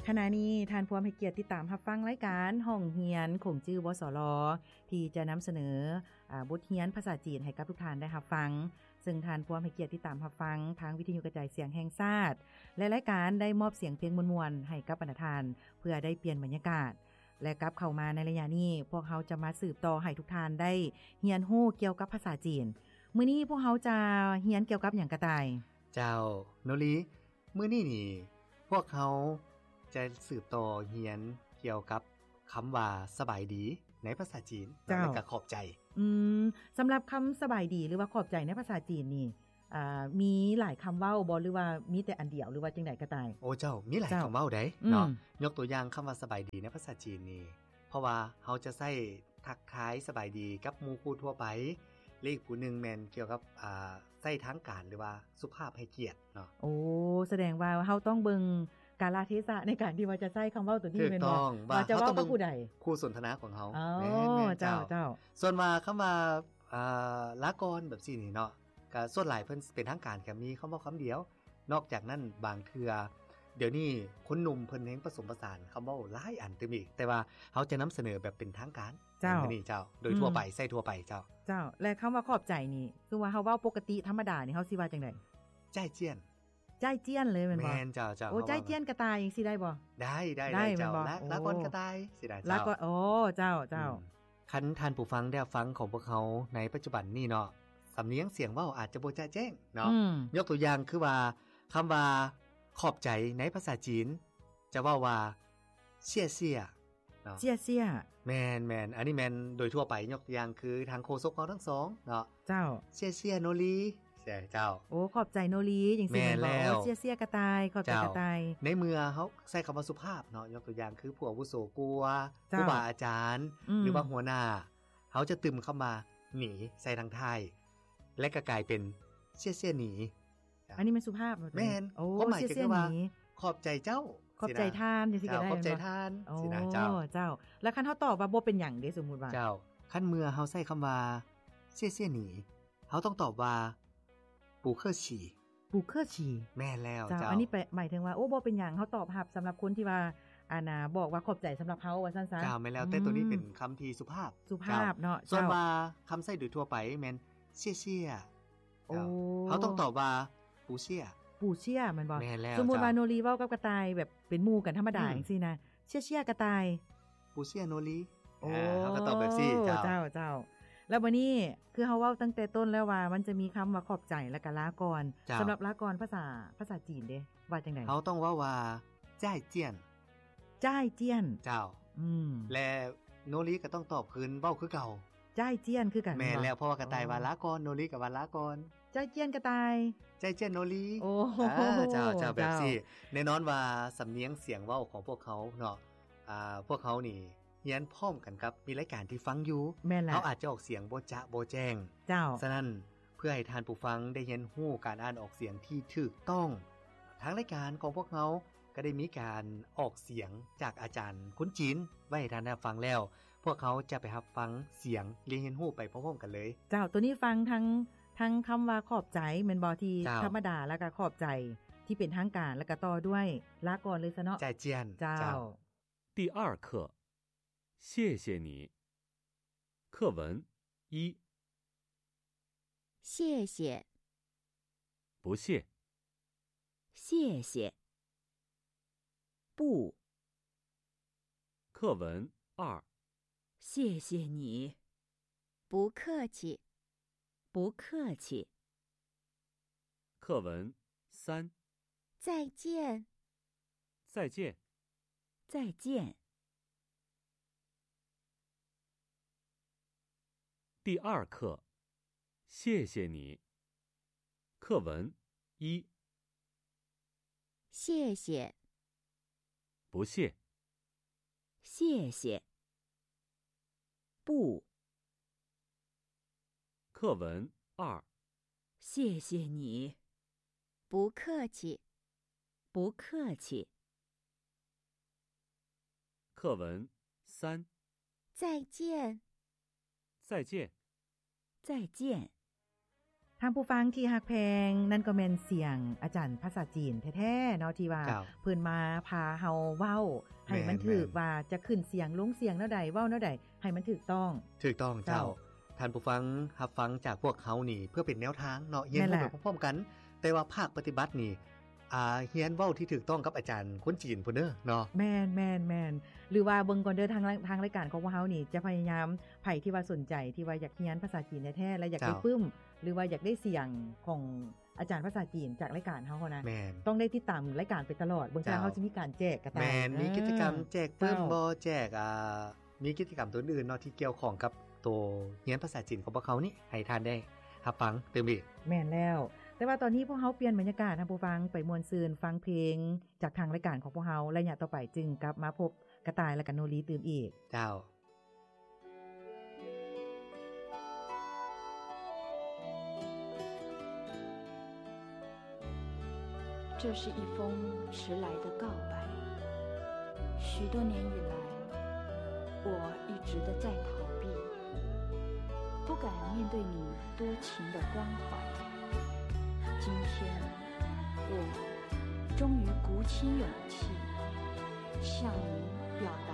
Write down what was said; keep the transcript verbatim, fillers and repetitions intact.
ขณะนี้ท่านผู้ให้เกียรติติดตามรับฟังรายการห้องเรียนคงจื้อวสรที่จะนำเสนออ่าบทเรียนภาษาจีนให้กับทุกท่านได้รับฟังซึ่งท่านผู้ให้เกียรติติดตามรับฟังทางวิทยุกระจายเสียงแห่งชาติและรายการได้มอบเสียงเพลงม่วนๆให้กับบรรดาท่านเพื่อได้เปลี่ยนบรรยากาศและกลับเข้ามาในระยะนี้พวกเขาจะมาสืบต่อให้ทุกท่านได้เรียนรู้เกี่ยวกับภาษาจีนมื้อนี้พวกเขาจะเรียนเกี่ยวกับหยังกระต่ายเจ้าโนริมื้อนี้นี่พวกเขาจะสืบต่อเรียนเกี่ยวกับคำว่าสบายดีในภาษาจีนและก็ขอบใจอืมสำหรับคำสบายดีหรือว่าขอบใจในภาษาจีนนี่อ่ามีหลายคำเว้าบ่หรือว่ามีแต่อันเดียวหรือว่าจังได๋ก็ได้โอ้เจ้ามีหลายคำเว้าได้เนาะยกตัวอย่างคำว่าสบายดีในภาษาจีนนี่เพราะว่าเฮาจะใช้ทักทายสบายดีกับหมู่คู่ทั่วไปเลขผู้นึงแม่นเกี่ยวกับอ่าใช้ทางการหรือว่าสุภาพให้เกียรติเนาะโอ้แสดงว่าเฮาต้องเบิ่งกาลเทศะในการที่ว่าจะใช้คำเว้าตัวนี้แม่นบ่ว่าจะเว้ากับผู้ใดคู่สนทนาของเฮาแม่นๆเจ้าเจ้าส่วนว่าคำว่าอ่าลากรแบบซี่นี่เนาะก็ส่วนหลายเพิ่นเป็นทางการก็มีคำเว้าคำเดียวนอกจากนั้นบางเทื่อเดี๋ยวนี้คนหนุ่มเพิ่นแฮงผสมผสานคำเว้าหลายอันตึมอีกแต่ว่าเฮาจะนำเสนอแบบเป็นทางการเจ้านี่เจ้าโดยทั่วไปใช้ทั่วไปเจ้าเจ้าและคำว่าขอบใจนี่คือว่าเฮาเว้าปกติธรรมดานี่เฮาสิว่าจังได๋ใจเจียนใจเจี้ยนเลยแม่นบ่แม่นเจ้าๆโอ้ใจเจี้ยนกระต่ายจังซี่ได้บ่ได้ๆๆเจ้าลากรกระต่ายสิได้เจ้าลากรโอ้เจ้าเจ้าคันท่านผู้ฟังได้ฟังของพวกเขาในปัจจุบันนี้เนาะสำเนียงเสียงเว้าอาจจะบ่แจ้งเนาะยกตัวอย่างคือว่าคำว่าขอบใจในภาษาจีนจะเว้าว่าเซี่ยเซี่ยเนาะเซี่ยเซี่ยแม่นๆอันนี้แม่นโดยทั่วไปยกตัวอย่างคือทางโฆษกเราทั้งสองเนาะเจ้าเซี่ยเซี่ยโนลีใช่เจ้าโอ้ขอบใจโนลีจังซี่แม่นบ่เซี่ยเซี่ยกระต่ายขอบใจกระต่ายในเมื่อเฮาใช้คำว่าสุภาพเนาะยกตัวอย่างคือผู้อาวุโสกลัวครูบาอาจารย์หรือว่าหัวหน้าเฮาจะตึมเข้ามาหนีใส่ทางท้ายและก็กลายเป็นเซี่ยเซี่ยหนีอันนี้มันสุภาพบ่แม่นโอ้หมายถึงว่าขอบใจเจ้าขอบใจท่านจังซี่ก็ได้ขอบใจท่านสินะเจ้าเจ้าแล้วคันเฮาตอบว่าบ่เป็นหยังเด้สมมุติว่าเจ้าคันเมื่อเฮาใช้คำว่าเซี่ยเซี่ยหนีเฮาต้องตอบว่าปูเคอร์ฉีปูเคอร์ฉีแม่แล้วเจ้าอันนี้หมายถึงว่าโอ้บ่เป็นหยังเฮาตอบรับสำหรับคนที่ว่าอาน่ะบอกว่าขอบใจสำหรับเฮาว่าซั่นๆเจ้าแม่แล้วแต่ตัวนี้เป็นคำที่สุภาพสุภาพเนาะส่วนว่าคำใช้โดยทั่วไปแม่นเซี่ยๆโอ้เฮาต้องตอบว่าปูเซี่ยปูเซี่ยแม่นบ่สมมุติว่าโนรีเว้ากับกระต่ายแบบเป็นหมู่กันธรรมดาจังซี่นะเซี่ยๆกระต่ายปูเซี่ยโนรีโอ้เฮาก็ตอบแบบซี่เจ้าเจ้าเจ้าแล้วบัดนี้คือเฮาเว้าตั้งแต่ต้นแล้วว่ามันจะมีคำว่าขอบใจและก็ลากรสำหรับลากรภาษาภาษาจีนเด้ว่าจังได๋เฮาต้องเว้าว่าจ้ายเจี้ยนจ้ายเจี้ยนเจ้าอืมและโนรีก็ต้องตอบคืนเว้าคือเก่าจ้ายเจี้ยนคือกันแม่นแล้วเพราะว่ากระต่ายว่าลากรโนรีก็ว่าลากรจ้ายเจี้ยนกระต่ายจ้ายเจี้ยนโนรีโอ้เจ้าเจ้าแบบซี่แน่นอนว่าสำเนียงเสียงเว้าของพวกเขาเนาะอ่าพวกเขานี่เรียนพร้อมกันครับมีรายการที่ฟังอยู่เขาอาจจะออกเสียงบ่จะบ่แจ้งเจ้าฉะนั้นเพื่อให้ท่านผู้ฟังได้เรียนรู้การอ่านออกเสียงที่ถูกต้องทางรายการของพวกเขาก็ได้มีการออกเสียงจากอาจารย์คนจีนไว้ให้ท่านได้ฟังแล้วพวกเขาจะไปรับฟังเสียงเรียนรู้ไปพร้อมๆกันเลยเจ้าตัวนี้ฟังทั้งทั้งคำว่าขอบใจแม่นบ่ที่ธรรมดาแล้วก็ขอบใจที่เป็นทางการแล้วก็ต่อด้วยลาก่อนเลยซะเนาะใจเจียนเจ้า第二课谢谢你课文一谢谢不谢谢谢不课文二谢谢你不客气不客气课文三再见再见再见第二课谢谢你课文一谢谢不谢谢谢不课文二谢谢你不客气不客气课文三再见再见再见ทางผู้ฟังที่ฮักแพงนั่นก็แม่นเสียงอาจารย์ภาษาจีนแท้ๆเนาะที่ว่าเพิ่นมาพาเฮาเว้าให้มันถูกว่าจะขึ้นเสียงลงเสียงแนวใดเว้าแนวใดให้มันถูกต้องถูกต้องเจ้าท่านผู้ฟังรับฟังจากพวกเฮานี่เพื่อเป็นแนวทางเนาะเรียนรู้ไปพร้อมๆกันแต่ว่าภาคปฏิบัตินี่อ่าเรียนเว้าที่ถูกต้องกับอาจารย์คนจีนพุ่นเด้อเนาะแม่นๆๆหรือว่าเบิ่งก่อนเด้อทางทางรายการของพวกเฮานี่จะพยายามไผที่ว่าสนใจที่ว่าอยากเรียนภาษาจีนแท้ๆและอยากได้ปึ้มหรือว่าอยากได้เสียงของอาจารย์ภาษาจีนจากรายการเฮานะต้องได้ติดตามรายการไปตลอดบางครั้งเฮาสิมีการแจกกระต่ายแม่นมีกิจกรรมแจกปึ้มบ่แจกอ่ามีกิจกรรมตัวอื่นเนาะที่เกี่ยวข้องกับตัวเรียนภาษาจีนของพวกเขานี่ให้ท่านได้รับฟังเติมอีกแม่นแล้วแต่ว่าตอนนี้พวกเฮาเปลี่ยนบรรยากาศท่านผู้ฟังไปม่วนซื่นฟังเพลงจากทางรายการของพวกเฮาระยะต่อไปจึงกลับมาพบกระต่ายและก็โนรีตื่มอีกเจ้า这是一封迟来的告白，许多年以来，我一直的在逃避，不敢面对你多情的关怀。今天，我终于鼓起勇气，向你表达